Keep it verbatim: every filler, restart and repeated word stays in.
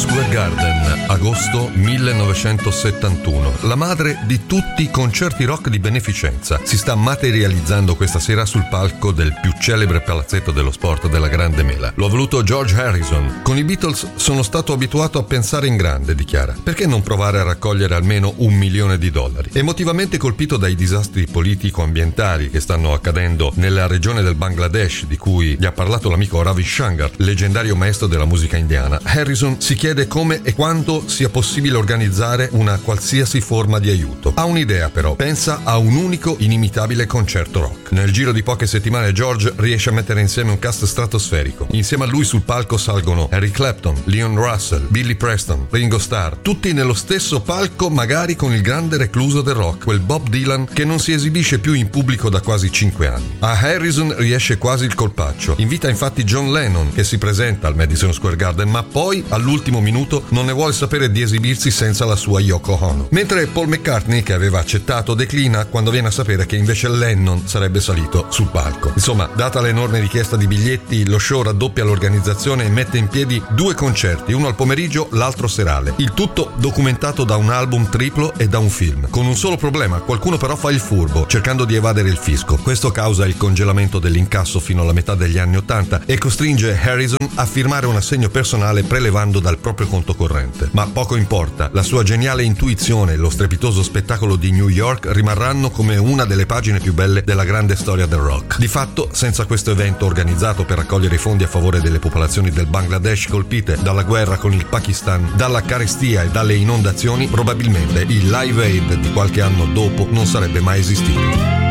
Square Garden, agosto millenovecentosettantuno. La madre di tutti i concerti rock di beneficenza si sta materializzando questa sera sul palco del più celebre palazzetto dello sport della Grande Mela. Lo ha voluto George Harrison. Con i Beatles sono stato abituato a pensare in grande, dichiara. Perché non provare a raccogliere almeno un milione di dollari? Emotivamente colpito dai disastri politico-ambientali che stanno accadendo nella regione del Bangladesh, di cui gli ha parlato l'amico Ravi Shankar, leggendario maestro della musica indiana, Harrison si chiede come e quando sia possibile organizzare una qualsiasi forma di aiuto. Ha un'idea però, pensa a un unico inimitabile concerto rock. Nel giro di poche settimane George riesce a mettere insieme un cast stratosferico. Insieme a lui sul palco salgono Eric Clapton, Leon Russell, Billy Preston, Ringo Starr, tutti nello stesso palco, magari con il grande recluso del rock, quel Bob Dylan che non si esibisce più in pubblico da quasi cinque anni. A Harrison riesce quasi il colpaccio. Invita infatti John Lennon, che si presenta al Madison Square Garden, ma poi all'ultimo minuto non ne vuole sapere di esibirsi senza la sua Yoko Ono. Mentre Paul McCartney, che aveva accettato, declina quando viene a sapere che invece Lennon sarebbe salito sul palco. Insomma, data l'enorme richiesta di biglietti, lo show raddoppia l'organizzazione e mette in piedi due concerti, uno al pomeriggio, l'altro serale. Il tutto documentato da un album triplo e da un film. Con un solo problema: qualcuno però fa il furbo, cercando di evadere il fisco. Questo causa il congelamento dell'incasso fino alla metà degli anni ottanta e costringe Harrison a firmare un assegno personale prelevando dal proprio conto corrente. Ma poco importa, la sua geniale intuizione e lo strepitoso spettacolo di New York rimarranno come una delle pagine più belle della grande storia del rock. Di fatto, senza questo evento organizzato per raccogliere i fondi a favore delle popolazioni del Bangladesh colpite dalla guerra con il Pakistan, dalla carestia e dalle inondazioni, probabilmente il Live Aid di qualche anno dopo non sarebbe mai esistito.